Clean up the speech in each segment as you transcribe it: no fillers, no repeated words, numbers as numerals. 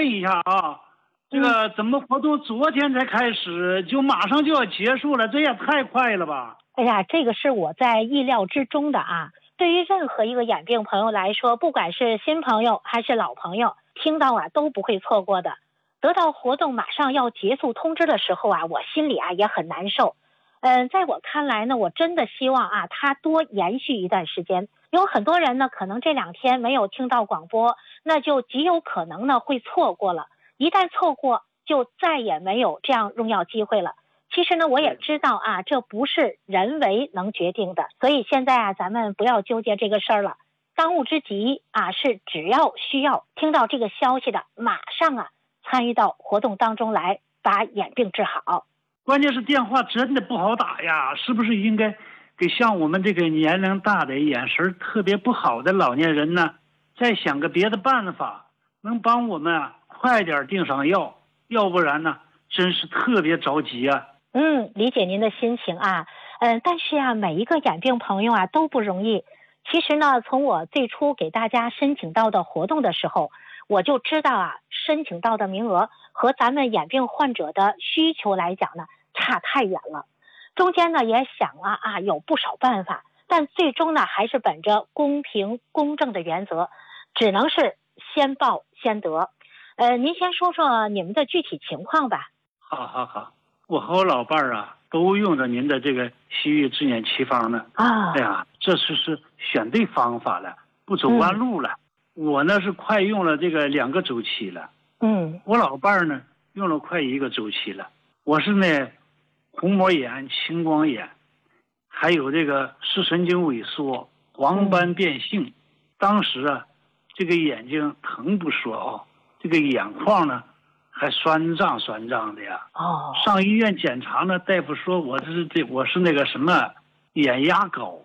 问一下啊，这个怎么活动昨天才开始，就马上就要结束了？这也太快了吧！ 哎呀，这个是我在意料之中的啊。对于任何一个眼病朋友来说，不管是新朋友还是老朋友，听到都不会错过的。得到活动马上要结束通知的时候我心里也很难受。在我看来呢，我真的希望它多延续一段时间。有很多人呢，可能这2天没有听到广播，那就极有可能呢会错过了。一旦错过，就再也没有这样荣耀机会了。其实呢，我也知道这不是人为能决定的，所以现在咱们不要纠结这个事儿了。当务之急是只要需要听到这个消息的，马上参与到活动当中来，把眼病治好。 关键是电话真的不好打呀，是不是应该给像我们这个年龄大的、眼神特别不好的老年人呢，再想个别的办法，能帮我们快点订上药，要不然呢，真是特别着急啊。 理解您的心情但是每一个眼病朋友都不容易。其实呢，从我最初给大家申请到的活动的时候，我就知道申请到的名额和咱们眼病患者的需求来讲呢，差太远了。中间呢也想有不少办法，但最终呢还是本着公平公正的原则，只能是先报先得。您先说说你们的具体情况吧。 好，我和我老伴儿都用着您的这个西域治眼奇方呢。哎呀，这是选对方法了，不走弯路了。我呢是快用了这个2个周期了。我老伴儿呢用了快1个周期了。我是呢虹膜炎、青光眼，还有这个视神经萎缩、黄斑变性。当时这个眼睛疼不说这个眼眶呢还酸胀的呀。上医院检查呢，大夫说我是那个什么眼压高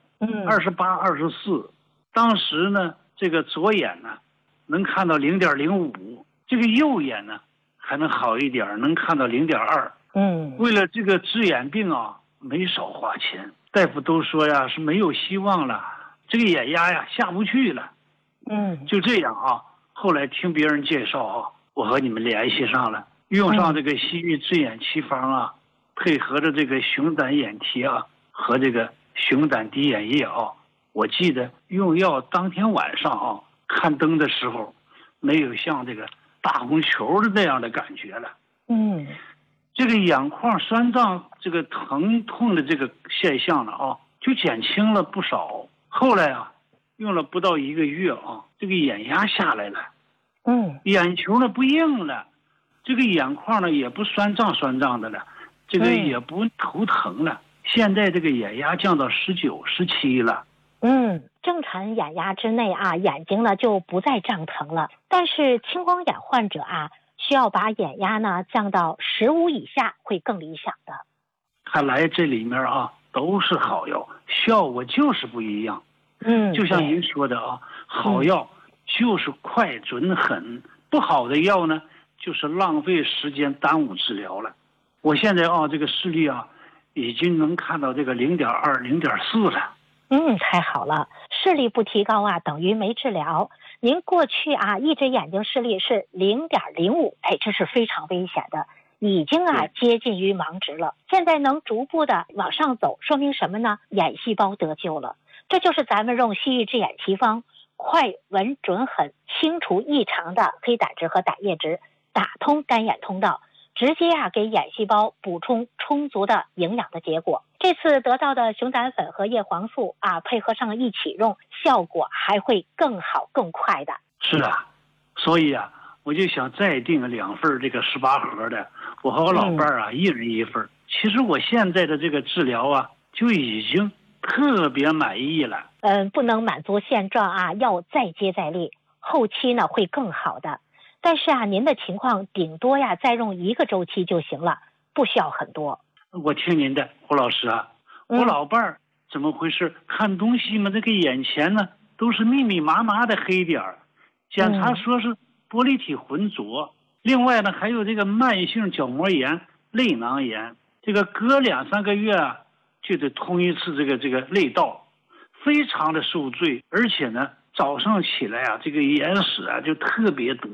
，28、24。当时呢，这个左眼呢能看到0.05，这个右眼呢还能好一点，能看到0.2。为了这个治眼病没少花钱，大夫都说是没有希望了，这个眼压下不去了。就这样后来听别人介绍我和你们联系上了，用上这个西域治眼奇方配合着这个熊胆眼贴和这个熊胆滴眼液我记得用药当天晚上看灯的时候，没有像这个大红球的那样的感觉了。这个眼眶酸胀、这个疼痛的这个现象呢就减轻了不少。后来用了不到1个月这个眼压下来了。眼球呢不硬了，这个眼眶呢也不酸胀的了，这个也不头疼了。现在这个眼压降到19、17了。 正常眼压之内眼睛呢就不再胀疼了。但是青光眼患者需要把眼压呢降到15以下会更理想的。 看来这里面都是好药，效果就是不一样。就像您说的好药就是快准狠，不好的药呢就是浪费时间耽误治疗了。我现在这个视力已经能看到这个0.2、0.4了。 太好了，视力不提高等于没治疗。您过去一只眼睛视力是0.05，这是非常危险的，已经接近于盲值了。现在能逐步的往上走，说明什么呢？眼细胞得救了。这就是咱们用西域治眼奇方快稳准狠，清除异常的黑胆汁和胆液质，打通干眼通道，直接给眼细胞补充充足的营养的结果。这次得到的熊胆粉和叶黄素配合上一起用，效果还会更好更快的。 是所以我就想再订2份这个18盒的，我和我老伴儿一人1份。其实我现在的这个治疗就已经特别满意了。 不能满足现状要再接再厉，后期呢会更好的。但是您的情况顶多再用1个周期就行了，不需要很多。 我听您的，胡老师我老伴儿怎么回事？看东西嘛，这个眼前呢都是密密麻麻的黑点儿，检查说是玻璃体浑浊。另外呢还有这个慢性角膜炎、泪囊炎，这个隔2、3个月就得通一次这个泪道，非常的受罪。而且呢早上起来这个眼屎就特别多。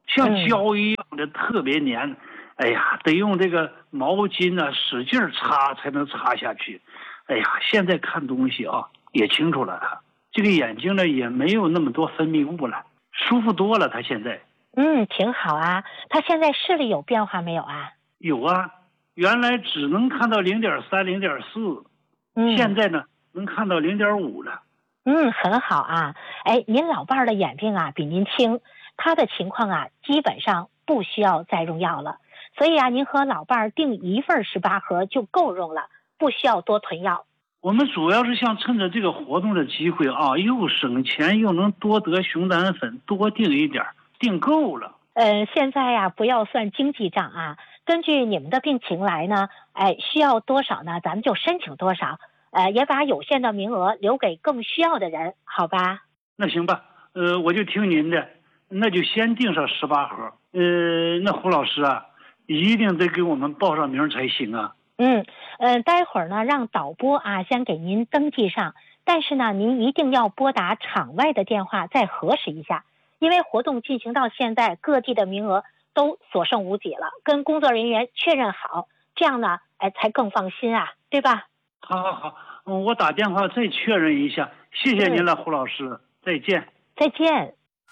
像胶一样的特别粘。哎呀，得用这个毛巾啊，使劲擦才能擦下去。哎呀，现在看东西啊也清楚了，这个眼睛呢也没有那么多分泌物了，舒服多了。他现在挺好啊。他现在视力有变化没有啊？ 有啊，原来只能看到0.3、0.4，现在呢能看到0.5了。 很好啊。哎，您老伴儿的眼病啊比您轻，他的情况啊基本上不需要再用药了。所以啊，您和老伴儿订1份18盒就够用了，不需要多囤药。 我们主要是想趁着这个活动的机会啊，又省钱又能多得熊胆粉，多订一点，订够了。 现在呀，不要算经济账啊，根据你们的病情来呢，需要多少呢，咱们就申请多少，也把有限的名额留给更需要的人，好吧？ 那行吧，我就听您的，那就先订上18盒。那胡老师啊，一定得给我们报上名才行啊。 待会儿呢，让导播啊先给您登记上，但是呢，您一定要拨打场外的电话再核实一下，因为活动进行到现在，各地的名额都所剩无几了，跟工作人员确认好，这样呢，才更放心啊，对吧？ 好，我打电话再确认一下，谢谢您了，胡老师，再见。 再见。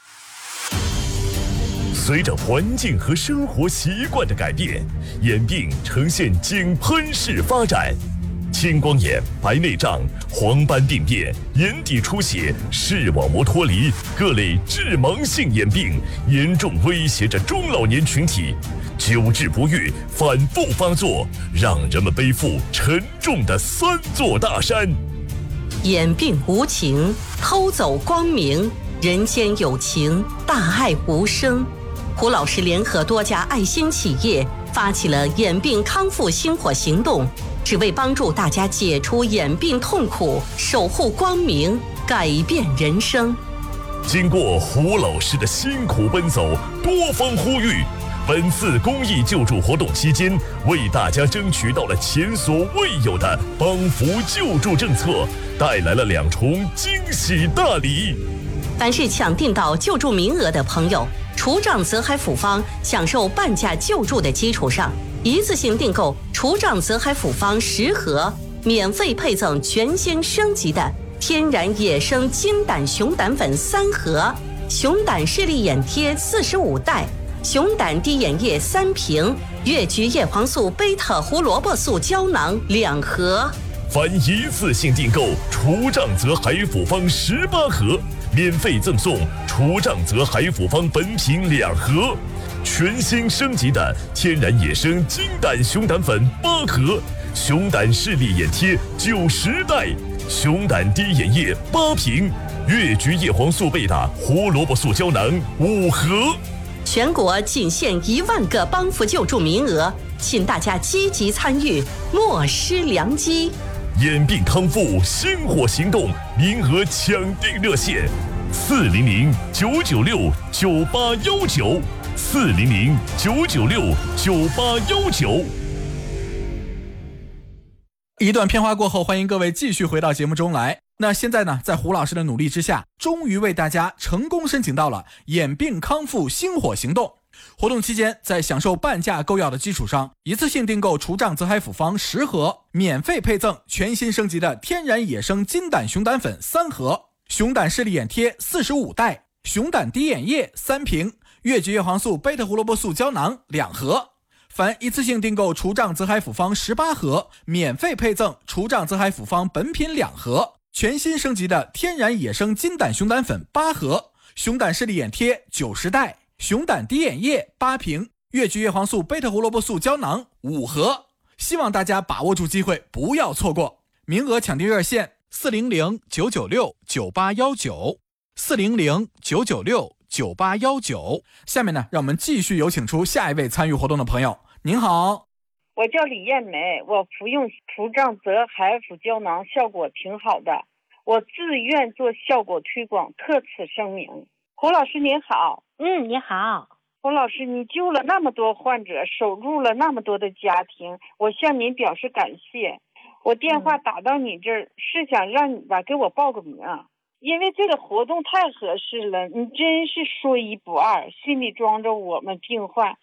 随着环境和生活习惯的改变，眼病呈现井喷式发展，青光眼、白内障、黄斑病变、眼底出血、视网膜脱离各类致盲性眼病严重威胁着中老年群体，久治不愈，反复发作，让人们背负沉重的3座大山。 眼病无情，偷走光明，人间有情，大爱无声。胡老师联合多家爱心企业发起了眼病康复星火行动，只为帮助大家解除眼病痛苦，守护光明，改变人生。 经过胡老师的辛苦奔走，多方呼吁，本次公益救助活动期间，为大家争取到了前所未有的帮扶救助政策，带来了2重惊喜大礼。 凡是抢订到救助名额的朋友，除障泽海府方享受半价救助的基础上，一次性订购除障泽海府方10盒，免费配赠全新升级的天然野生金胆熊胆粉3盒，熊胆视力眼贴45袋，熊胆滴眼液3瓶，越橘叶黄素贝塔胡萝卜素胶囊2盒。 凡一次性订购除障泽海府方18盒，免费赠送除障泽海府方本品2盒，全新升级的天然野生金胆熊胆粉8盒，熊胆视力眼贴90袋，熊胆滴眼液8瓶，越橘叶黄素贝塔胡萝卜素胶囊5盒。 全国仅限1万个帮扶救助名额，请大家积极参与，莫失良机。 眼病康复星火行动名额抢订热线：400-996-9819，400-996-9819。 一段片花过后，欢迎各位继续回到节目中来。那现在呢，在胡老师的努力之下，终于为大家成功申请到了眼病康复星火行动。活动期间，在享受半价购药的基础上，一次性订购除障泽海府方10盒，免费配赠全新升级的天然野生金胆熊胆粉3盒，熊胆视力眼贴45袋，熊胆滴眼液3瓶，越橘叶黄素贝塔胡萝卜素胶囊2盒。凡一次性订购除障泽海府方18盒，免费配赠除障泽海府方本品2盒，全新升级的天然野生金胆熊胆粉8盒，熊胆视力眼贴90袋，熊胆滴眼液8瓶，越橘叶黄素贝塔胡萝卜素胶囊5盒。希望大家把握住机会，不要错过。名额抢订热线：400-996-9819，400-996-9819。下面呢，让我们继续有请出下一位参与活动的朋友。您好， 我叫李艳梅，我服用除障泽海府胶囊效果挺好的，我自愿做效果推广，特此声明。胡老师您好。 你好。 胡老师，你救了那么多患者，守住了那么多的家庭，我向您表示感谢。我电话打到你这儿，是想让你吧给我报个名， 因为这个活动太合适了，你真是说一不二，心里装着我们病患